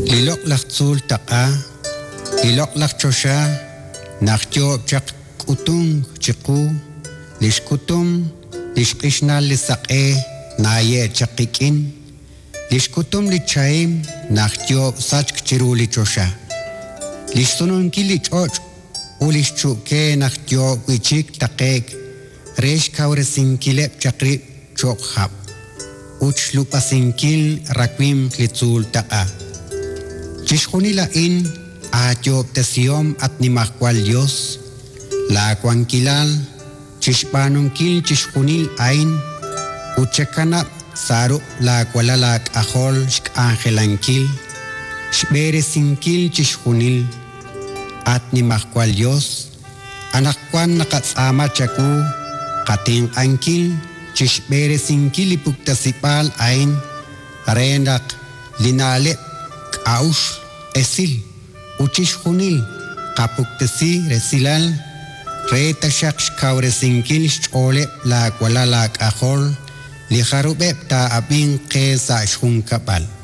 Lilok lakzul taqa, lilok lakchosha, nachtyo chak kutung chiku, lishkutum, lishkishna lisaqe, naye chakikin, lishkutum lichaim, nachtyo sachk chiru lichosha. Lishtununki lichoch, ulishchuke nachtyo wichik taqek, resh kauresinkilep chakri chokhab. Uch lupasinkil rakwim klitzul taqa. Chishkunila in atyo tesiom at nimakwal Dios, la kwankilal, chishpanunkil chishkunil ain, uchekanap saru la kwalalak ahol shk angelankil, shberesinkil chishkunil at nimakwal Dios, anakwan nakatsama chaku, kating ankil, chishberesinkil ipuktasipal ain, renak linale aush esil uchishkunil kapuktesi resilal reta shaksh kauresinkil shole la kwala la kahol li kharubeb ta abin qesa shun kapal.